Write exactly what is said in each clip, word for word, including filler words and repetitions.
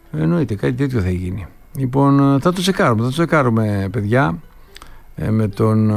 Εννοείται, κάτι τέτοιο θα γίνει. Λοιπόν, θα το τσεκάρουμε, θα το τσεκάρουμε, παιδιά. Ε, με τον...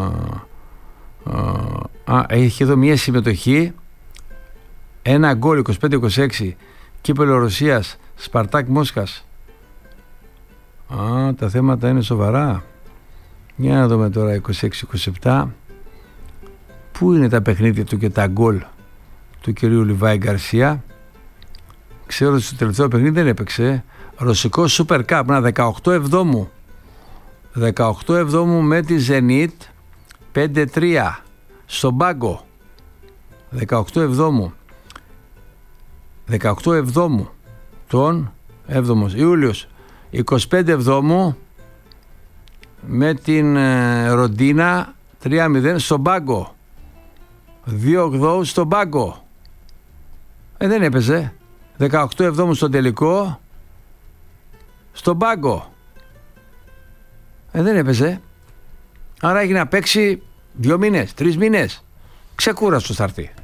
Α, α, έχει εδώ μια συμμετοχή. Ένα γκολ είκοσι πέντε είκοσι έξι. Κύπελλο Ρωσίας, Σπαρτάκ Μόσχας. Α, τα θέματα είναι σοβαρά. Για να δούμε τώρα είκοσι έξι είκοσι επτά. Πού είναι τα παιχνίδια του και τα γκολ του κυρίου Λιβάη Γκαρσία? Ξέρω ότι στο τελευταίο παιχνίδι δεν έπαιξε. Ρωσικό Super Cup, να, δεκαοκτώ εβδόμου. δεκαοκτώ εβδόμου με τη Zenit πέντε τρία στον πάγκο. δεκαοκτώ εβδόμου. δεκαοκτώ εβδόμου τον έβδομος Ιούλιος. είκοσι πέντε εβδόμου με την ε, Ροντίνα τρία μηδέν στον πάγκο. δύο ογδόου στον πάγκο. Ε, δεν έπαιζε. δεκαοκτώ εβδόμου στον τελικό στον πάγκο. Ε, δεν έπαιζε. Άρα έχει να παίξει δύο μήνες, τρεις μήνες. Ξεκούραστος θα έρθει.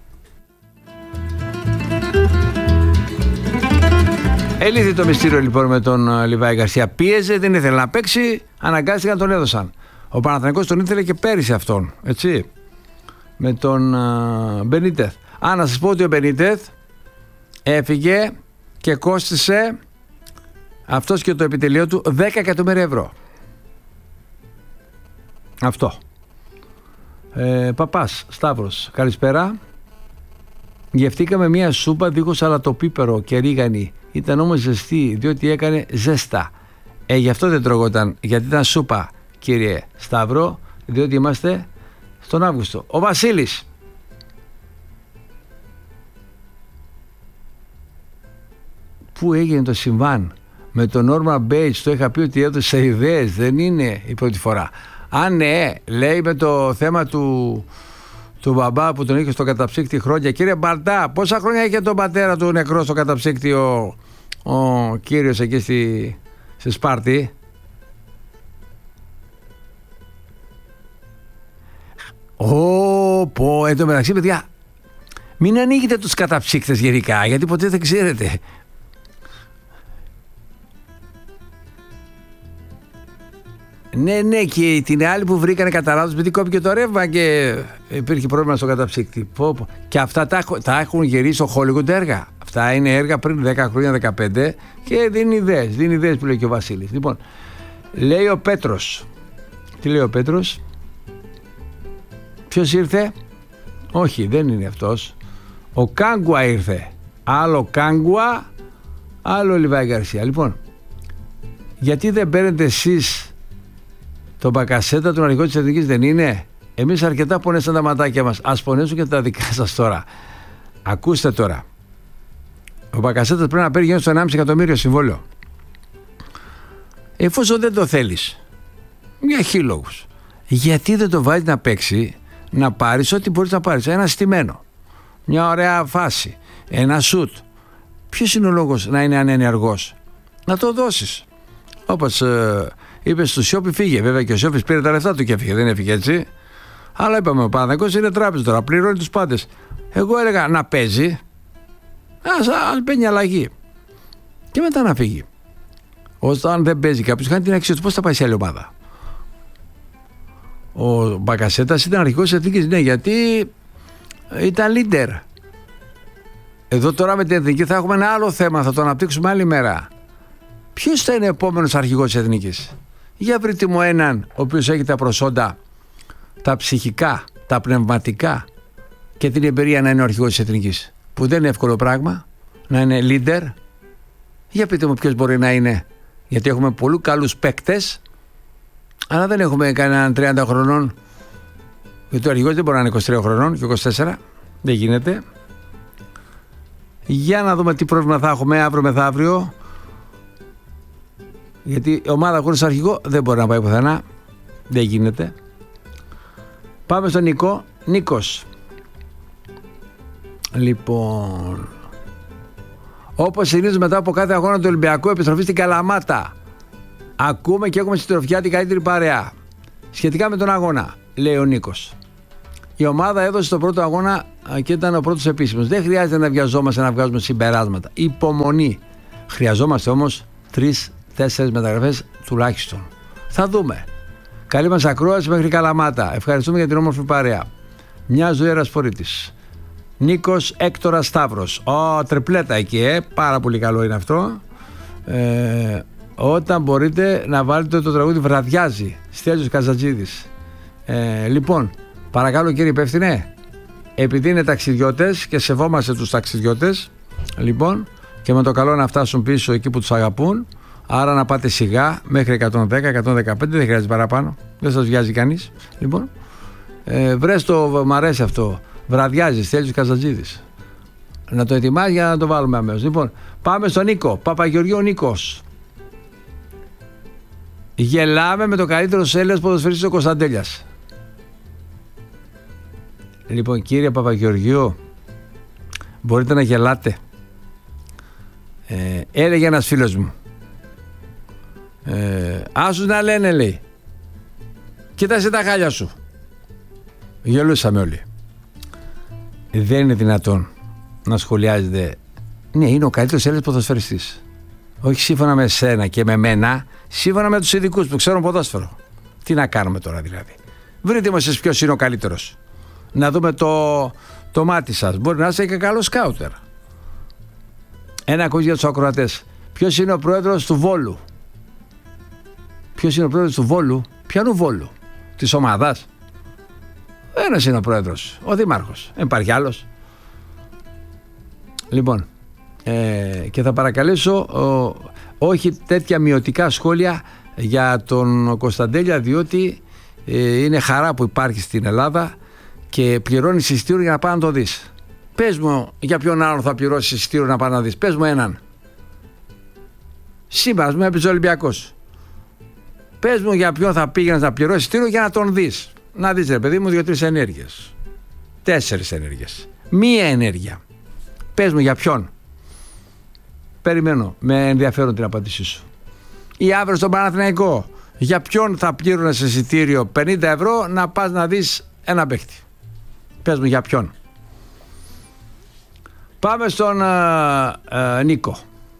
Ελύθη το μυστήριο λοιπόν με τον Λιβάη Γκαρσία. Πίεζε, δεν ήθελε να παίξει, αναγκάστηκαν, τον έδωσαν. Ο Παναθηναϊκός τον ήθελε και πέρυσι αυτόν, έτσι, με τον Μπενίτεθ. Α, να σας πω ότι ο Μπενίτεθ έφυγε και κόστισε αυτός και το επιτελείο του δέκα εκατομμύρια ευρώ. Αυτό. Ε, Παπάς Σταύρος, καλησπέρα. Γευτήκαμε μία σούπα δίχως αλατοπίπερο και ρίγανη. Ήταν όμως ζεστή, διότι έκανε ζέστα. Ε, γι' αυτό δεν τρογόταν, γιατί ήταν σούπα, κύριε Σταύρο, διότι είμαστε στον Αύγουστο. Ο Βασίλης. Πού έγινε το συμβάν με τον Νόρμα Μπέιτς? Το είχα πει ότι έδωσε ιδέες, δεν είναι η πρώτη φορά. Αν ναι, λέει, με το θέμα του, του μπαμπά που τον είχε στο καταψύκτη χρόνια. Κύριε Μπαρτά, πόσα χρόνια είχε τον πατέρα του νεκρό στο καταψύκτη ο, ο κύριος εκεί στη, στη Σπάρτη? Ω, πω, εν τω μεταξύ, παιδιά, μην ανοίγετε τους καταψύκτες γενικά, γιατί ποτέ δεν ξέρετε. Ναι, ναι, και την άλλη που βρήκανε κατά λάθος, επειδή κόπηκε το ρεύμα και υπήρχε πρόβλημα στο καταψύκτη. Πω, πω. Και αυτά τα, τα έχουν γυρίσει στο Hollywood έργα. Αυτά είναι έργα πριν δέκα χρόνια, δεκαπέντε, και δίνει ιδέες. Δίνει ιδέες που λέει και ο Βασίλης. Λοιπόν, λέει ο Πέτρος. Τι λέει ο Πέτρος? Ποιος ήρθε? Όχι, δεν είναι αυτός. Ο Κάγκουα ήρθε. Άλλο Κάγκουα, άλλο Λιβάη Γκαρσία. Λοιπόν, γιατί δεν παίρνετε εσείς τον Μπακασέτα, τον αρχηγό της Εθνικής? Δεν είναι? Εμείς αρκετά πονέσαν τα ματάκια μας. Ας πονέσουν και τα δικά σας τώρα. Ακούστε τώρα. Ο Μπακασέτας πρέπει να παίρνει γύρω στο ενάμιση εκατομμύριο συμβόλαιο. Εφόσον δεν το θέλεις, για χίλογους, γιατί δεν το βάζεις να παίξει, να πάρεις ό,τι μπορείς να πάρεις? Ένα στημένο, μια ωραία φάση, ένα σουτ. Ποιος είναι ο λόγος να είναι ανενεργός? Να το δώσεις. Όπως ε, είπε στο Σιώπη, φύγε. Βέβαια και ο Σιώπης πήρε τα λεφτά του και έφυγε, δεν έφυγε έτσι. Αλλά είπαμε, ο Παναθηναϊκός είναι τράπεζα τώρα, πληρώνει τους πάντες. Εγώ έλεγα να παίζει, ας, ας παίρνει αλλαγή και μετά να φύγει. Όταν δεν παίζει κάποιος, χάνει την αξία του. Πώς θα πάει σε άλλη ομάδα? Ο Μπακασέτας ήταν αρχηγός της Εθνικής, ναι, γιατί ήταν leader. Εδώ τώρα με την Εθνική θα έχουμε ένα άλλο θέμα, θα το αναπτύξουμε άλλη μέρα. Ποιος θα είναι επόμενος αρχηγός της Εθνικής? Για βρείτε μου έναν ο οποίος έχει τα προσόντα, τα ψυχικά, τα πνευματικά και την εμπειρία να είναι ο αρχηγός της Εθνικής, που δεν είναι εύκολο πράγμα να είναι leader. Για πείτε μου ποιος μπορεί να είναι, γιατί έχουμε πολλούς καλούς παίκτες, αλλά δεν έχουμε κανέναν τριάντα χρονών, γιατί ο αρχηγός δεν μπορεί να είναι είκοσι τρία χρονών και είκοσι τέσσερα, δεν γίνεται. Για να δούμε τι πρόβλημα θα έχουμε αύριο μεθαύριο, γιατί η ομάδα χωρίς αρχηγό δεν μπορεί να πάει πουθενά, δεν γίνεται. Πάμε στον Νικό. Νίκος. Λοιπόν, όπως συνήθως μετά από κάθε αγώνα του Ολυμπιακού, επιστροφή στην Καλαμάτα. Ακούμε και έχουμε συντροφιά την καλύτερη παρέα. Σχετικά με τον αγώνα, λέει ο Νίκος. Η ομάδα έδωσε τον πρώτο αγώνα και ήταν ο πρώτος επίσημος. Δεν χρειάζεται να βιαζόμαστε να βγάζουμε συμπεράσματα. Υπομονή. Χρειαζόμαστε όμως τρεις-τέσσερις μεταγραφές τουλάχιστον. Θα δούμε. Καλή μας ακρόαση μέχρι Καλαμάτα. Ευχαριστούμε για την όμορφη παρέα. Μια ζωή Ρασπορίτης. Νίκος Έκτορας Σταύρος. Ω, τριπλέτα εκεί, ε. Πάρα πολύ καλό είναι αυτό. Ε, όταν μπορείτε να βάλετε το τραγούδι Βραδιάζει. Στέλιος Καζατζίδης. Ε, λοιπόν, παρακαλώ κύριε υπεύθυνε, επειδή είναι ταξιδιώτες και σεβόμαστε τους ταξιδιώτες, λοιπόν, και με το καλό να φτάσουν πίσω εκεί που τους αγαπούν, άρα να πάτε σιγά μέχρι εκατόν δέκα εκατόν δεκαπέντε, δεν χρειάζεται παραπάνω, δεν σας βιάζει κανείς. Λοιπόν, ε, βρες το, μ' αρέσει αυτό, Βραδιάζει, Στέλιος Καζατζίδης. Να το ετοιμάζει για να το βάλουμε αμέσως. Λοιπόν, πάμε στον Νίκο, Παπαγεωργίου Νίκος. Γελάμε με το καλύτερο Έλληνας ποδοσφαιριστής ο Κωνσταντέλιας. Λοιπόν, κύριε Παπαγεωργίου, μπορείτε να γελάτε. Ε, έλεγε ένας φίλος μου, ε, άσους να λένε, λέει, κοίτασε τα χάλια σου. Γελούσαμε όλοι. Δεν είναι δυνατόν να σχολιάζετε. Ναι, είναι ο καλύτερος Έλληνας ποδοσφαιριστής. Όχι σύμφωνα με σένα και με μένα, σύμφωνα με τους ειδικούς που ξέρουν ποδόσφαιρο. Τι να κάνουμε τώρα δηλαδή? Βρείτε μας εσείς ποιος είναι ο καλύτερος. Να δούμε το, το μάτι σας. Μπορεί να είστε και καλό σκάουτερ. Ένα ακούσει για τους ακροατές. Ποιος είναι ο πρόεδρος του Βόλου? Ποιος είναι ο πρόεδρος του Βόλου? Ποιανού Βόλου? Της ομάδας? Ένας είναι ο πρόεδρος, ο δήμαρχος. Δεν υπάρχει άλλος. Λοιπόν, ε, και θα παρακαλέσω ο, όχι τέτοια μειωτικά σχόλια για τον Κωνσταντέλια, διότι ε, είναι χαρά που υπάρχει στην Ελλάδα και πληρώνει εισιτήριο για να πάει να το δεις. Πες μου για ποιον άλλον θα πληρώσει εισιτήριο να πάει να δεις. Πες μου έναν. Σήμερα, ας πούμε, έπαιζε ο Ολυμπιακός. Πες μου για ποιον θα πήγαινες να πληρώσει εισιτήριο για να τον δεις. Να δεις, ρε παιδί μου, δύο-τρεις ενέργειες. Τέσσερις ενέργειες. Μία ενέργεια. Πες μου για ποιον. Περιμένω με ενδιαφέρον την απάντησή σου. Ή αύριο στον Παναθηναϊκό. Για ποιον θα πλήρωνες εισιτήριο πενήντα ευρώ να πας να δεις ένα παίχτη. Πες μου για ποιον. Πάμε στον α, α, Νίκο.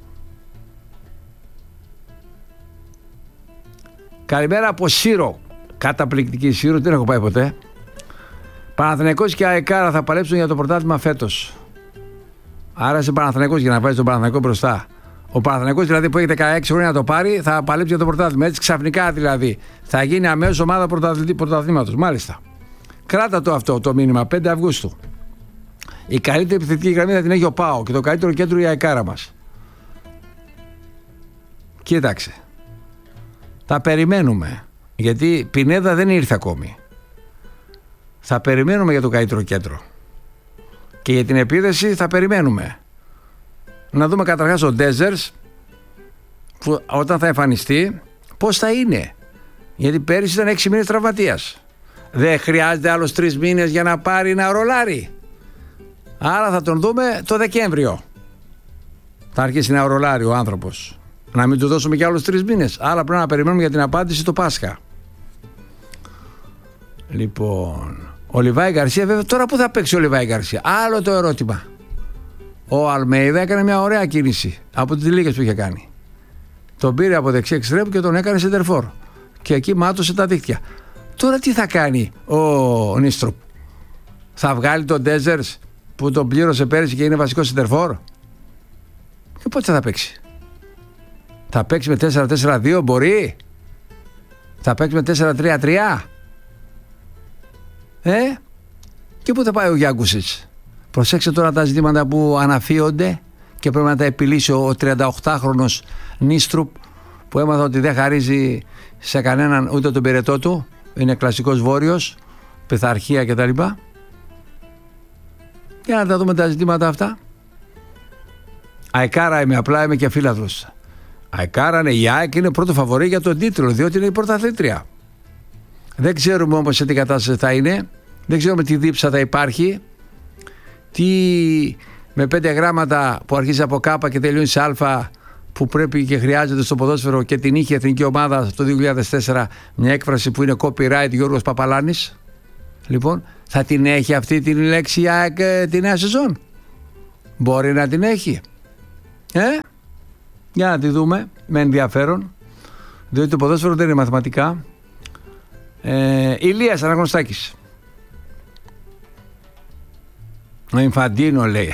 Καλημέρα από Σύρο. Καταπληκτική Σύρο, δεν έχω πάει ποτέ. Παναθηναϊκός και ΑΕΚΑΡΑ θα παλέψουν για το πρωτάθλημα φέτος. Άρα είσαι Παναθηναϊκός για να βάζει τον Παναθηναϊκό μπροστά. Ο Παναθηναϊκός δηλαδή που έχει δεκαέξι χρόνια να το πάρει θα παλέψει για το πρωτάθλημα. Έτσι ξαφνικά δηλαδή θα γίνει αμέσως ομάδα πρωταθλήματος. Μάλιστα. Κράτα το αυτό το μήνυμα. πέντε Αυγούστου. Η καλύτερη επιθετική γραμμή θα την έχει ο ΠΑΟ και το καλύτερο κέντρο η ΑΕΚΑΡΑ μας. Κοίταξε. Θα περιμένουμε. Γιατί Πινέδα δεν ήρθε ακόμη. Θα περιμένουμε για το καλύτερο κέντρο. Και για την επίδεση θα περιμένουμε. Να δούμε καταρχάς ο Ντέζερς που όταν θα εμφανιστεί πώς θα είναι. Γιατί πέρυσι ήταν έξι μήνες τραυματίας. Δεν χρειάζεται άλλους τρεις μήνες για να πάρει να ρολάρει. Άρα θα τον δούμε το Δεκέμβριο. Θα αρχίσει να ρολάρει ο άνθρωπος. Να μην του δώσουμε και άλλους τρεις μήνες. Άρα πρέπει να περιμένουμε για την απάντηση το Πάσχα. Λοιπόν, ο Λιβάη Γκαρσία, βέβαια, τώρα πού θα παίξει ο Λιβάη Γκαρσία? Άλλο το ερώτημα. Ο Αλμέιδα έκανε μια ωραία κίνηση από τις λίγες που είχε κάνει. Τον πήρε από δεξί εξτρέμ και τον έκανε σεντερφόρ. Και εκεί μάτωσε τα δίχτυα. Τώρα τι θα κάνει ο Νίστροπ? Θα βγάλει τον Ντέζερς που τον πλήρωσε πέρυσι και είναι βασικό σεντερφόρ? Και πότε θα παίξει? Θα παίξει με τέσσερα τέσσερα δύο, μπορεί? Θα παίξει με τέσσερα τρία τρία? Ε? Και πού θα πάει ο Γιάνκουσιτς? Προσέξτε τώρα τα ζητήματα που αναφύονται και πρέπει να τα επιλύσει ο τριανταοκτάχρονος Νίστρουπ που έμαθα ότι δεν χαρίζει σε κανέναν ούτε τον πυρετό του. Είναι κλασικός βόρειος, πειθαρχία κτλ. Για να τα δούμε τα ζητήματα αυτά. ΑΕΚΑΡΑ είμαι, απλά είμαι και φίλαθλος. ΑΕΚΑΡΑ είναι, η ΑΕΚ είναι πρώτο φαβορί για τον τίτλο, διότι είναι η πρωταθλήτρια. Δεν ξέρουμε όμως σε τι κατάσταση θα είναι. Δεν ξέρουμε τι δίψα θα υπάρχει. Τι με πέντε γράμματα που αρχίζει από Κ και τελειώνει σε Α που πρέπει και χρειάζεται στο ποδόσφαιρο και την είχε η εθνική ομάδα το δύο χιλιάδες τέσσερα μια έκφραση που είναι copyright Γιώργος Παπαλάνης. Λοιπόν, θα την έχει αυτή την λέξη η ΑΕΚ τη νέα σεζόν? Μπορεί να την έχει. Ε? Για να τη δούμε με ενδιαφέρον, διότι το ποδόσφαιρο δεν είναι μαθηματικά. ε, Ηλίας Αναγνωστάκης. Ο Ινφαντίνο λέει.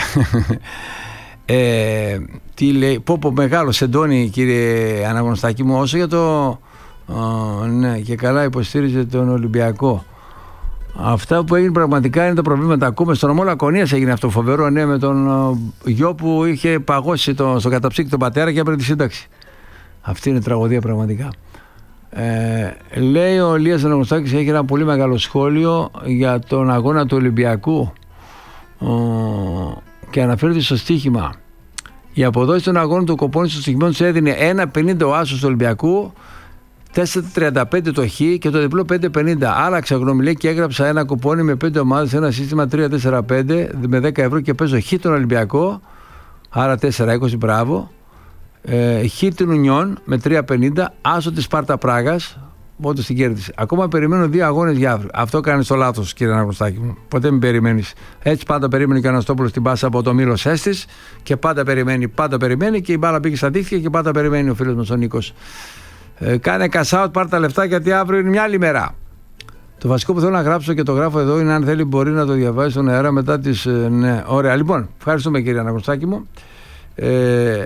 ε, τι λέει, πω πω μεγάλο σεντόνι κύριε Αναγνωστάκη μου, όσο για το oh, ναι, και καλά υποστήριζε τον Ολυμπιακό. Αυτά που έγινε πραγματικά είναι τα προβλήματα. Ακούμε στον νομό Λακωνίας έγινε αυτό φοβερό, ναι, με τον γιο που είχε παγώσει το, στο καταψύκι τον πατέρα και έπαιρνε τη σύνταξη. Αυτή είναι τραγωδία πραγματικά. Ε, λέει ο Ηλίας Αναγνωστάκης, έχει ένα πολύ μεγάλο σχόλιο για τον αγώνα του Ολυμπιακού ο, και αναφέρεται στο στοίχημα. Η αποδόση των αγώνων του Κοπώνη στο στοιχειμό του έδινε ένα πενήντα ο άσος του Ολυμπιακού, τέσσερα τριάντα πέντε το χ και το διπλό πέντε πενήντα. Άλλαξα γνώμη, λέει, και έγραψα ένα κουπόνι με πέντε ομάδες, ένα σύστημα τρία τέσσερα πέντε με δέκα ευρώ και παίζω χ τον Ολυμπιακό, άρα τέσσερα είκοσι, μπράβο. Ε, χ την Ουνιόν με τρία πενήντα, άσο τη Σπάρτα Πράγας, όντως την κέρδισε. Ακόμα περιμένω δύο αγώνες για αύριο. Αυτό κάνει το λάθος, κύριε Αναγνωστάκη μου. Ποτέ μην περιμένεις. Έτσι πάντα περίμενε και ο Αναστόπουλος την πάσα από το Μήλο Σέστης και πάντα περιμένει, πάντα περιμένει και η μπάλα πήγε στα δίχτυα και πάντα περιμένει ο φίλος μας ο Νίκος. Ε, κάνε cash out, πάρ' τα λεφτά γιατί αύριο είναι μια άλλη μέρα. Το βασικό που θέλω να γράψω και το γράφω εδώ είναι, αν θέλει μπορεί να το διαβάσει στον αέρα μετά τις. Ε, ναι, ωραία. Λοιπόν, ευχαριστούμε κύριε Αναγνωστάκη μου. Ε,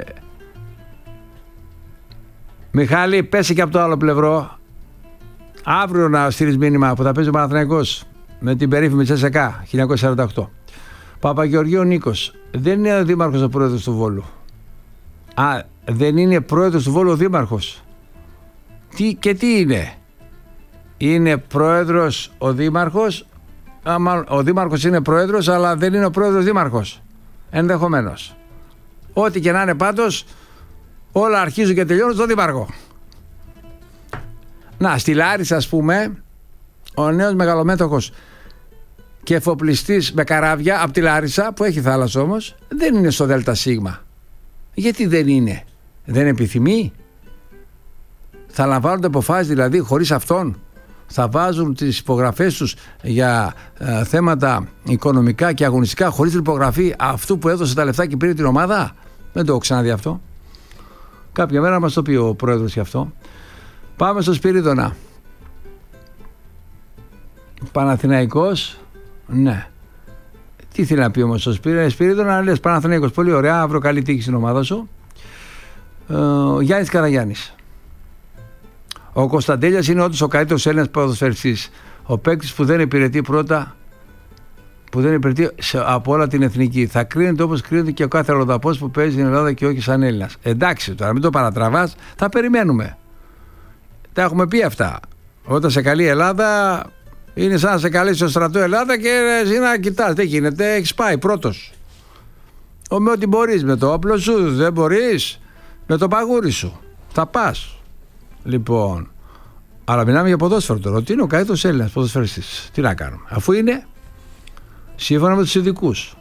Μιχάλη, πέσει και από το άλλο πλευρό. Αύριο να στείλεις μήνυμα που θα παίζει ο Παναθηναϊκός με την περίφημη Τσέσσεκα χίλια εννιακόσια σαράντα οκτώ. Παπαγεωργίου Νίκος. Δεν είναι ο δήμαρχος ο πρόεδρος του Βόλου. Α, δεν είναι πρόεδρος του Βόλου ο δήμαρχος. Τι, και τι είναι? Είναι πρόεδρος ο δήμαρχος. Α, ο δήμαρχος είναι πρόεδρος, αλλά δεν είναι ο πρόεδρος δήμαρχος. Ενδεχομένως. Ό,τι και να είναι πάντως, όλα αρχίζουν και τελειώνουν στο δήμαρχο. Να, στη Λάρισα, ας πούμε, ο νέος μεγαλομέτωχος και εφοπλιστής με καράβια από τη Λάρισα, που έχει θάλασσα όμως, δεν είναι στο ΔΣ. Γιατί δεν είναι? Δεν επιθυμεί? Θα λαμβάνονται αποφάσεις δηλαδή χωρίς αυτόν? Θα βάζουν τις υπογραφές τους για ε, θέματα οικονομικά και αγωνιστικά χωρίς την υπογραφή αυτού που έδωσε τα λεφτά και πήρε την ομάδα? Δεν το έχω ξαναδεί αυτό. Κάποια μέρα μας το πει ο πρόεδρος γι' αυτό. Πάμε στο Σπυρίδωνα. Παναθηναϊκός. Ναι. Τι θέλει να πει όμως ο Σπυρίδωνα? Σπυρίδωνα, λες Παναθηναϊκός, πολύ ωραία, αύριο καλή τύχη στην ομάδα σου. ε, Γιάννης Καραγιάννης. Ο Κωνσταντέλιας είναι όντως ο καλύτερος Έλληνας ποδοσφαιριστής. Ο παίκτης που δεν υπηρετεί πρώτα, που δεν υπηρετεί από όλα την εθνική. Θα κρίνεται όπως κρίνεται και ο κάθε αλλοδαπός που παίζει στην Ελλάδα και όχι σαν Έλληνας. Εντάξει, τώρα μην το παρατραβάς, θα περιμένουμε. Τα έχουμε πει αυτά. Όταν σε καλή Ελλάδα, είναι σαν να σε καλέσει στο στρατό Ελλάδα και εσύ να κοιτάς. Δεν γίνεται, έχεις πάει πρώτος. Ο, με ό,τι μπορείς, με το όπλο σου, δεν μπορείς, με το παγούρι σου. Θα πας. Λοιπόν, αλλά μιλάμε για ποδόσφαιρο τώρα. Τι είναι ο καλύτερος Έλληνας ποδοσφαιριστής? Τι να κάνουμε, αφού είναι σύμφωνα με τους ειδικούς.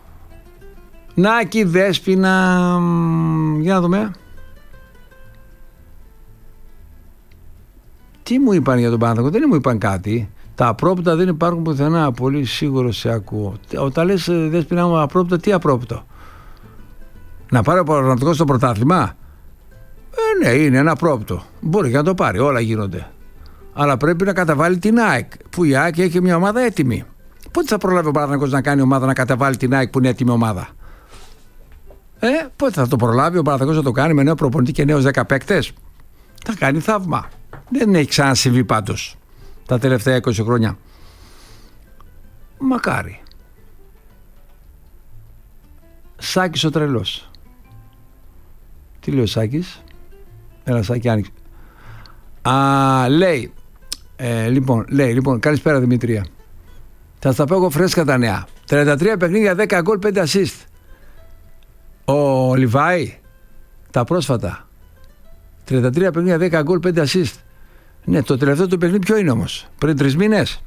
Νάκη, Δέσποινα, για να δούμε. Τι μου είπαν για τον Παναθηναϊκό? Δεν μου είπαν κάτι. Τα απρόπτα δεν υπάρχουν πουθενά. Πολύ σίγουρο σε ακούω. Όταν λες Δέσποινα μου απρόπτα, τι απρόπτο? Να πάρει ο Παναθηναϊκός στο πρωτάθλημα? Ε, ναι, είναι ένα απρόπτο. Μπορεί και να το πάρει, όλα γίνονται. Αλλά πρέπει να καταβάλει την ΑΕΚ, που η ΑΕΚ έχει μια ομάδα έτοιμη. Πότε θα προλάβει ο Παναθηναϊκός να κάνει ομάδα να καταβάλει την ΑΕΚ που είναι έτοιμη ομάδα? Ε, πότε θα το προλάβει ο Παναθηναϊκός να το κάνει με νέο προπονητή και νέους δέκα παίκτες? Θα κάνει θαύμα. Δεν έχει ξανασυμβεί πάντως τα τελευταία είκοσι χρόνια. Μακάρι. Σάκης ο τρελός. Τι λέει ο Σάκης? Έλα Σάκη, άνοιξε. Α, λέει, ε, λοιπόν, λέει, λοιπόν, καλησπέρα Δημήτρια. Θα στα πω εγώ φρέσκα τα νέα. τριάντα τρία παιχνίδια, δέκα γκολ, πέντε assist. Ο Λιβάη, τα πρόσφατα. τριάντα τρία παιχνίδια, δέκα γκολ, πέντε assist. Ναι, το τελευταίο του παιχνίδι ποιο είναι όμως? Πριν τρεις μήνες.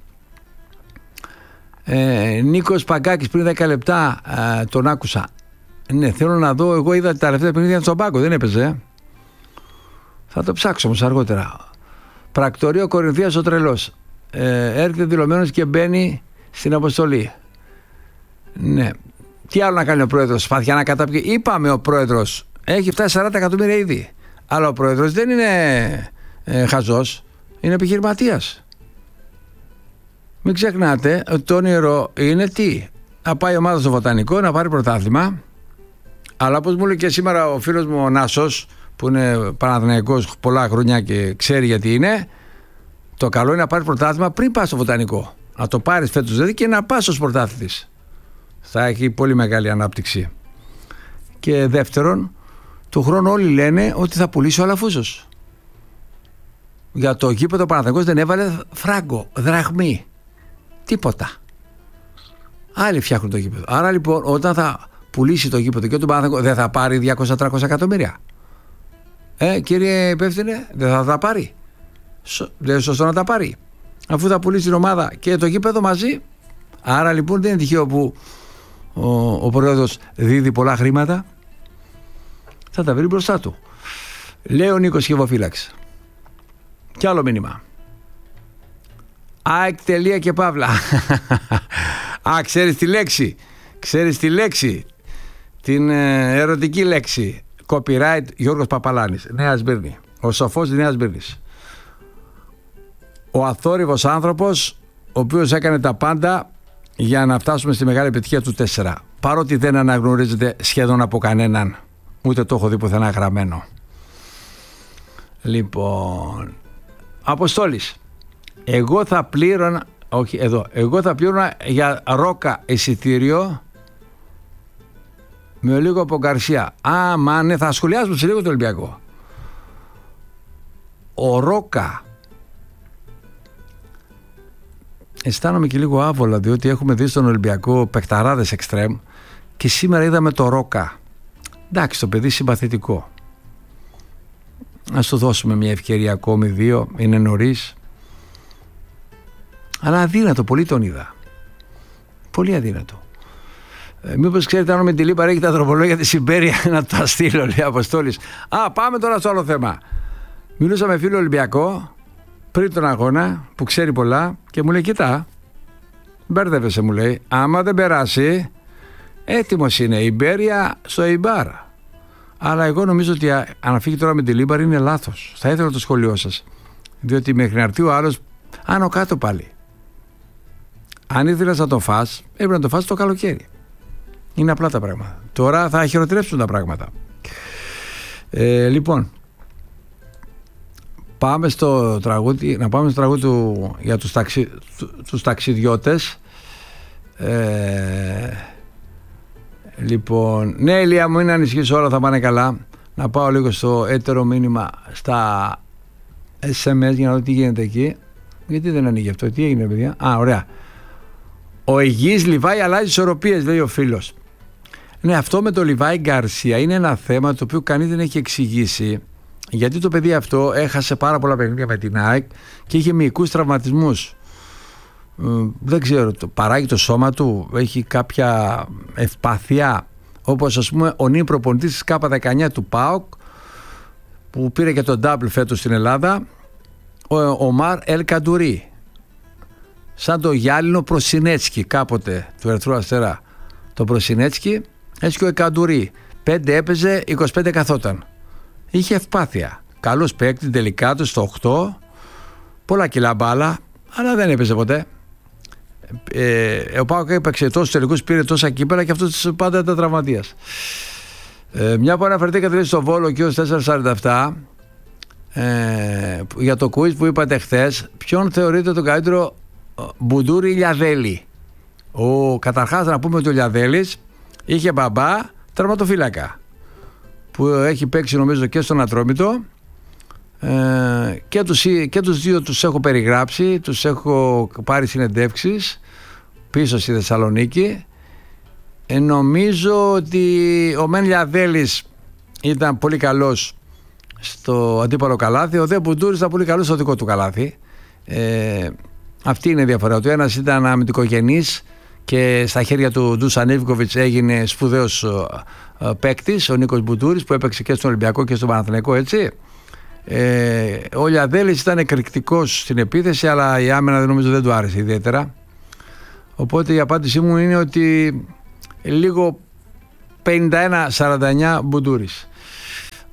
Ε, Νίκος Παγκάκης, πριν δέκα λεπτά ε, τον άκουσα. Ναι, θέλω να δω. Εγώ είδα τα τελευταία παιχνίδια στον πάγκο, δεν έπαιζε. Ε. Θα το ψάξω όμως αργότερα. Πρακτορείο Κορινθίας ο τρελός. Ε, έρχεται δηλωμένος και μπαίνει στην αποστολή. Ναι. Τι άλλο να κάνει ο πρόεδρος? Σπαθιά να καταπιεί? Είπαμε ο πρόεδρος Έχει φτάσει σαράντα εκατομμύρια ήδη. Αλλά ο πρόεδρος δεν είναι ε, χαζός, είναι επιχειρηματίας. Μην ξεχνάτε ότι το όνειρο είναι τι? Να πάει η ομάδα στο Βοτανικό, να πάρει πρωτάθλημα. Αλλά όπως μου λέει και σήμερα ο φίλος μου ο Νάσος, που είναι Παναθηναϊκός πολλά χρόνια και ξέρει γιατί είναι, το καλό είναι να πάρει πρωτάθλημα πριν πας στο Βοτανικό. Να το πάρεις φέτος δηλαδή και να πας ως πρωτάθλητης. Θα έχει πολύ μεγάλη ανάπτυξη. Και δεύτερον, του χρόνου όλοι λένε ότι θα πουλήσει ο Αλαφούζος. Για το γήπεδο ο Παναθηναϊκός δεν έβαλε φράγκο, δραχμή. Τίποτα. Άλλοι φτιάχνουν το γήπεδο. Άρα λοιπόν, όταν θα πουλήσει το γήπεδο και τον Παναθηναϊκό, δεν θα πάρει διακόσια με τριακόσια εκατομμύρια. Ε, κύριε υπεύθυνε, δεν θα τα πάρει. Σω, δεν είναι σωστό να τα πάρει. Αφού θα πουλήσει την ομάδα και το γήπεδο μαζί. Άρα λοιπόν δεν είναι τυχαίο που ο, ο πρόεδρος δίδει πολλά χρήματα. Θα τα βρει μπροστά του. Λέει ο Νίκος Χευοφύλαξ. Κι άλλο μήνυμα. ΑΕΚ τελεία και παύλα. Α, ξέρεις τη λέξη. Ξέρεις τη λέξη. Την ε, ερωτική λέξη. Copyright Γιώργος Παπαλάνης. Νέα Σμύρνη. Ο σοφός της Νέας Σμύρνης. Ο αθόρυβος άνθρωπος, ο οποίος έκανε τα πάντα για να φτάσουμε στη μεγάλη επιτυχία του τέσσερα. Παρότι δεν αναγνωρίζεται σχεδόν από κανέναν. Ούτε το έχω δει πουθενά γραμμένο. Λοιπόν, Αποστόλης, εγώ θα πλήρωνα, όχι εδώ, εγώ θα πλήρωνα για Ρόκα εισιτήριο με λίγο από Γκαρσία. Α, μα ναι, θα σχολιάσουμε σε λίγο το Ολυμπιακό. Ο Ρόκα, αισθάνομαι και λίγο άβολα, διότι έχουμε δει στον Ολυμπιακό παικταράδες εξτρέμ και σήμερα είδαμε το Ρόκα. Εντάξει, το παιδί συμπαθητικό. Ας του δώσουμε μια ευκαιρία ακόμη, δύο, είναι νωρίς. Αλλά αδύνατο, πολύ τον είδα. Πολύ αδύνατο. Ε, μήπως ξέρετε αν με τη Λίπαρα έχει τα ανθρωπολόγια της Ιμπέρια να τα στείλω, λέει Αποστόλης. Α, πάμε τώρα στο άλλο θέμα. Μιλούσα με φίλο Ολυμπιακό πριν τον αγώνα που ξέρει πολλά και μου λέει: κοίτα, μπέρδευεσαι, μου λέει. Άμα δεν περάσει, έτοιμος είναι η Ιμπέρια στο Ιμπάρα. Αλλά εγώ νομίζω ότι αν φύγει τώρα με τη Λίμπαρ είναι λάθος. Θα ήθελα το σχολείο σας. Διότι μέχρι να έρθει ο άλλος άνω κάτω πάλι. Αν ήθελες να το φας, έπρεπε να το φας το καλοκαίρι. Είναι απλά τα πράγματα. Τώρα θα χειροτερέψουν τα πράγματα. Ε, λοιπόν, πάμε στο τραγούδι, να πάμε στο τραγούδι του, για τους, ταξι, του, τους ταξιδιώτες. Ε, Λοιπόν, ναι, Ηλία μου, είναι ανησυχείς, όλα θα πάνε καλά. Να πάω λίγο στο έτερο μήνυμα στα ες εμ ες για να δω τι γίνεται εκεί. Γιατί δεν ανοίγει αυτό, τι έγινε, παιδιά? Α, ωραία. Ο υγιής Λιβάη αλλάζει ισορροπίες, λέει ο φίλος. Ναι, αυτό με το Λιβάη Γκαρσία είναι ένα θέμα το οποίο κανείς δεν έχει εξηγήσει. Γιατί το παιδί αυτό έχασε πάρα πολλά παιχνίδια με την ΑΕΚ και είχε μυϊκούς τραυματισμούς. Δεν ξέρω, το παράγει το σώμα του, έχει κάποια ευπάθεια, όπως ας πούμε ο νυν προπονητής της Κάπα δεκαεννιά του ΠΑΟΚ που πήρε και τον double φέτος στην Ελλάδα, ο Ομάρ Ελ Καντουρί, σαν το γυάλινο Προσινέτσκι κάποτε του Ερυθρού Αστέρα. Το Προσινέτσκι, έτσι και ο Καντουρί, πέντε έπαιζε, είκοσι πέντε καθόταν. Είχε ευπάθεια, καλός παίκτης, τελικά του στο οκτώ, πολλά κιλά μπάλα, αλλά δεν έπαιζε ποτέ. Ε, ο ΠΑΟΚ έπαιξε τόσους τελικούς, πήρε τόσα κύπελα και αυτός πάντα ήταν τραυματίας. Ε, μια που αναφερθήκατε στο Βόλο και ως τετρακόσια σαράντα επτά, ε, για το quiz που είπατε χθες, ποιον θεωρείτε τον καλύτερο, Μπουντούρη ή Λιαδέλη? Ο, καταρχάς να πούμε ότι ο Λιαδέλης είχε μπαμπά τερματοφύλακα που έχει παίξει νομίζω και στον Ατρόμητο. Ε, και, τους, και τους δύο τους έχω περιγράψει, τους έχω πάρει συνεντεύξεις πίσω στη Θεσσαλονίκη. Ε, νομίζω ότι ο Μεν Λιαδέλης ήταν πολύ καλός στο αντίπαλο καλάθι, ο Δε Μπουντούρης ήταν πολύ καλός στο δικό του καλάθι. Ε, αυτή είναι η διαφορά. Ο ένας ήταν αμυντικογενής και στα χέρια του Ντούσαν Ιβκοβιτς έγινε σπουδαίος παίκτης, ο Νίκος Μπουντούρης, που έπαιξε και στον Ολυμπιακό και στον Παναθηναϊκό, έτσι. Ε, ο Λιαδέλης ήταν εκρηκτικός στην επίθεση, αλλά η άμυνα δεν νομίζω δεν του άρεσε ιδιαίτερα. Οπότε η απάντησή μου είναι ότι λίγο πενήντα ένα σαράντα εννιά Μπουντούρης.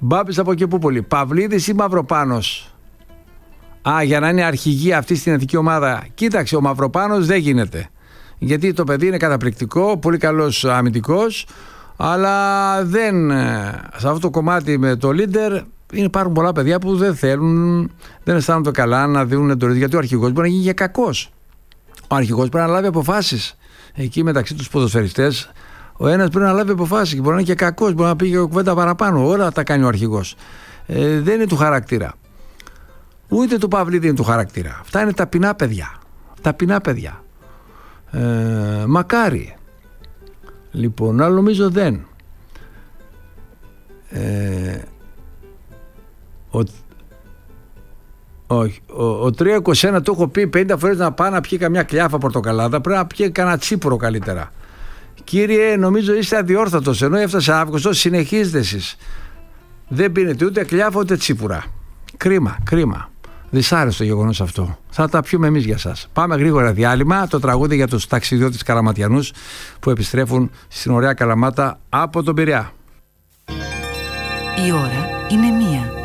Μπάμπης από Κεπούπολη. Παυλίδης ή Μαυροπάνος? Α, για να είναι αρχηγή αυτή στην εθνική ομάδα. Κοίταξε, ο Μαυροπάνος δεν γίνεται. Γιατί το παιδί είναι καταπληκτικό, πολύ καλός αμυντικός, αλλά δεν, σε αυτό το κομμάτι με το leader υπάρχουν πολλά παιδιά που δεν θέλουν, δεν αισθάνονται καλά να δίνουν το leader, γιατί ο αρχηγός μπορεί να γίνει και κακός. Ο αρχηγός πρέπει να λάβει αποφάσεις. Εκεί μεταξύ τους ποδοσφαιριστές, ο ένας πρέπει να λάβει αποφάσεις και μπορεί να είναι και κακός, μπορεί να πει και κουβέντα παραπάνω. Όλα τα κάνει ο αρχηγός. Ε, δεν είναι του χαρακτήρα. Ούτε του Παυλίδη είναι του χαρακτήρα. Αυτά είναι ταπεινά παιδιά. Ταπεινά παιδιά. Ε, μακάρι. Λοιπόν, αλλά νομίζω δεν. Ε, ο, όχι, ο, ο τρία είκοσι ένα το έχω πει πενήντα φορές να πάει να πιει καμιά κλιάφα πορτοκαλάδα. Πρέπει να πιει κανένα τσίπουρο καλύτερα. Κύριε, νομίζω είστε αδιόρθωτος. Ενώ έφτασε Αύγουστο, συνεχίζετε εσείς. Δεν πίνετε ούτε κλιάφα ούτε τσίπουρα. Κρίμα, κρίμα. Δυσάρεστο γεγονός αυτό. Θα τα πιούμε εμείς για σας. Πάμε γρήγορα διάλειμμα. Το τραγούδι για τους ταξιδιώτες Καλαματιανούς που επιστρέφουν στην ωραία Καλαμάτα από τον Πειραιά. Η ώρα είναι μία.